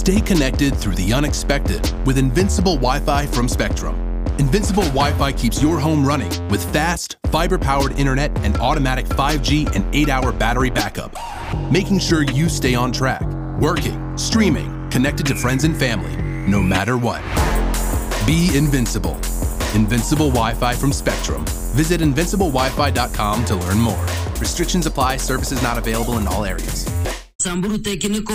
Stay connected through the unexpected with Invincible Wi-Fi from Spectrum. Invincible Wi-Fi keeps your home running with fast, fiber-powered internet and automatic 5G and 8-hour battery backup, making sure you stay on track, working, streaming, connected to friends and family, no matter what. Be invincible. Invincible Wi-Fi from Spectrum. Visit invinciblewifi.com to learn more. Restrictions apply. Services not available in all areas. Samburu Tekniko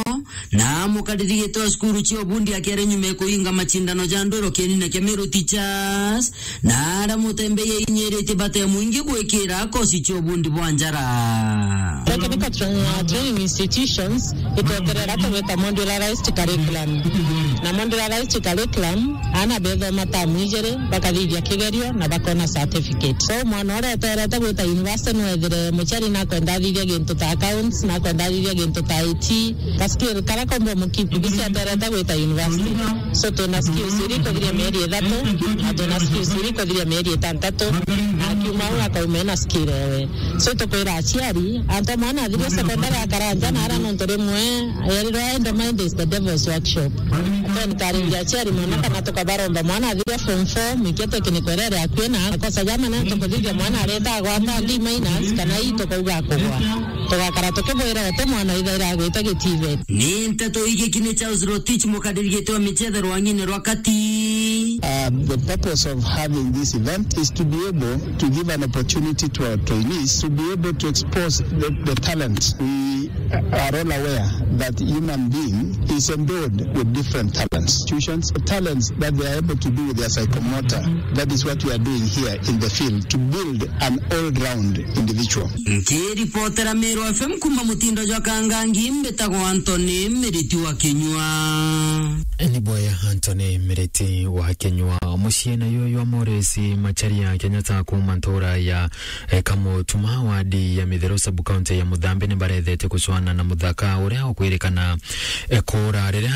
na mukadiri yetu skuru chio bundi akere nyume kuinga machindano jandoro keni na Kemeru Teachers na ara mutembe ye inyere tibate mwingi bwekera kosi chio bundi bwanjara. Technical training institutions itokerera to modularized curriculum. Na modularized curriculum ana bedo mata mwijere bakadiri kigerio na bakona certificate. So mwana ora tereta gwita university no edere muchari na kwenda diri gento ta accounts na kwenda diri gento ta IT kaskir kala kombo mukipu bisi tereta gwita university. So to na skills iri ko diri meri dato atona skills iri ko diri meri tantato akiuma una ka umena skill so to kwera chiari anta mwana diri secondary akaranja na ara no ntore mwe ayero enda mind is the devil's workshop. Then kari ya chiari mwana kana to kabaromba mwana diri form 4 mikete kinikorere akwena kosa jama na to diri mwana arenda gwata ndi minus kana ito ko gakogwa to gakara to keboera to mwana ida gwita getive ni ntato ige kine cha uzro teach mukadiri yetu michedha rwangine rwakati. The purpose of having this event is to be able to give an opportunity to our trainees to be able to expose the talent. We are all aware that human being is endowed with different talents. Talents that they are able to do with their psychomotor. That is what we are doing here in the field, to build an all-round individual. Reporter Meru FM kuma mutindo jwa kangangi mbeta kwa Anthony Meriti wa Kenywa. Ni boya Anthony Meriti wa Kenywa. Mushina yoyo Moresi Macharia Kenyatta kuma ntora ya Kamutuma wadi ya Midhero sub-county ya Mudhambe ni barethete kuswana na muthaka uria okwerekana kora rire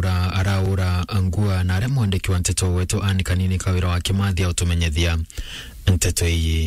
araura angua na remondeki wa nteto wetu Anikanini Kawira wa Kimathi utumenyethia nteto iyi.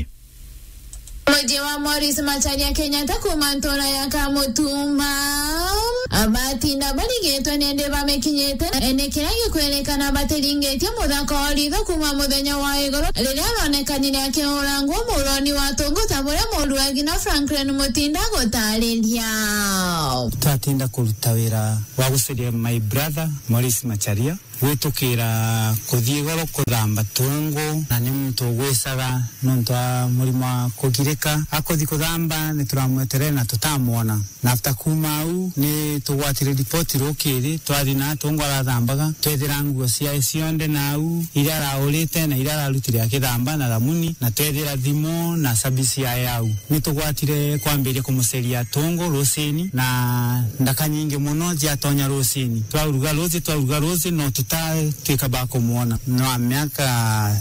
Mmoja wa Morris Macharia Kenyatta kuma ntora ya Kamutuma abatinda baligetwa nende bamekinyete enekirangi kwerekana batelingetie muthako olitho kuma muthenya wa igoro rĩrĩa aronekanire akĩhũra nguo mũroni wa Tũngũta mũrĩa mũndũ agina Franklin Mutinda gũtarĩria. Twatinda kũruta wĩra wa gũcaria my brother Morris Macharia witukira kuthie goro kuthamba tungu na ni muntu gwisaga nontu murimo kugirika akothi kuthamba ni turamweterera na tutamwona na after kuma au ni tugwatire report rukiri twathi na tungu arathambaga twethira nguo cia cionde na au ira raurite na ira rarutire akithamba na ramuni na twethira thimo na sabisi ya au ni tugwatire kwambiria kumuceria tungu rusini na ndaka nyingi muno jiatonya rusini twaruga rozi no tuka bako muona no miaka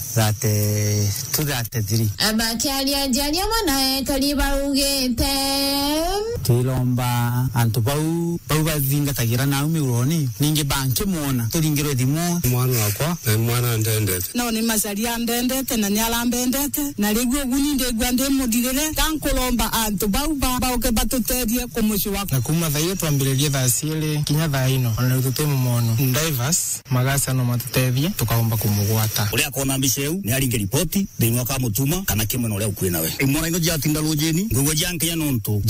33 abakialia jalia mwana kaliba ugete tilomba antubau bazinga tagira na umironi ninge banke muona tulingiro thimo mwana wakwa na mwana ndendete no ni Macharia ndendete na nyalambendete na ligwo guninde gwande mudirele tankolomba antubau bauke batuterie kumushi wako na kuma thayo twambiririe thasiele kinya thaino ona tutemu mono divers magasa no matutethie tukaomba kumugwata uria kona mbiceu ni aringe ripoti thini wa Kamutuma kana kimwe no uria ukuri nawe imwana ino jatinda rujeni ngwe janke ya nonto